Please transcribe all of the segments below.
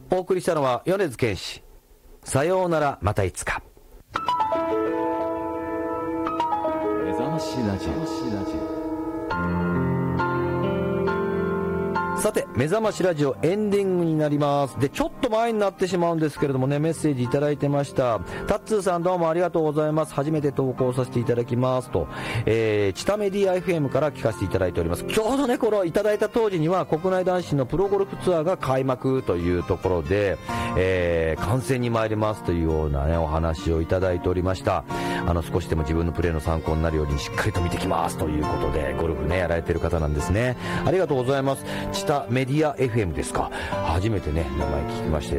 お送りしたのは米津玄師、さようならまたいつか。 目覚ましラジオ。 さて、目覚ましラジオエンディングになります。で、ちょっと前になってしまうんですけれどもね、メッセージいただいてました。タッツーさんどうもありがとうございます。初めて投稿させていただきますと、チタメディア FM から聞かせていただいております。ちょうどね、このいただいた当時には国内男子のプロゴルフツアーが開幕というところで、観戦に参りますというようなね、お話をいただいておりました。少しでも自分のプレーの参考になるようにしっかりと見てきますということで、ゴルフね、やられてる方なんですね。ありがとうございます。チタメディア FM ですか。初めてね、名前聞きまして、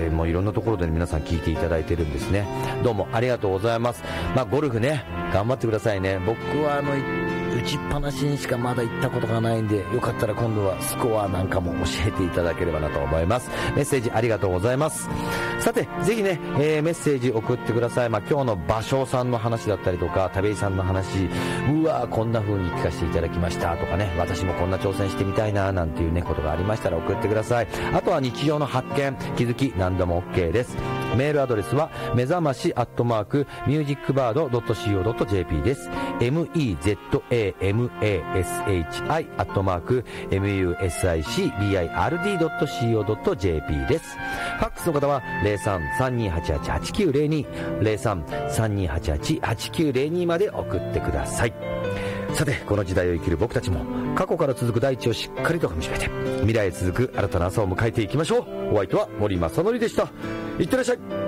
もういろんなところで、ね、皆さん聞いていただいてるんですね。どうもありがとうございます。ゴルフね、頑張ってくださいね。僕は打ちっぱなしにしかまだ行ったことがないんで、よかったら今度はスコアなんかも教えていただければなと思います。メッセージありがとうございます。さて、ぜひね、メッセージ送ってください。今日の芭蕉さんの話だったりとか、田部井さんの話、うわーこんな風に聞かせていただきましたとかね、私もこんな挑戦してみたいななんていうね、ことがありましたら送ってください。あとは日常の発見、気づき、何でも OK です。メールアドレスは目覚まし@musicbird.co.jp です。mezamashI@musicbird.co.jp です。ファックスの方は 03-3288-8902 03-3288-8902 まで送ってください。さて、この時代を生きる僕たちも過去から続く大地をしっかりと踏みしめて未来へ続く新たな朝を迎えていきましょう。お相手は森正則でした。いってらっしゃい。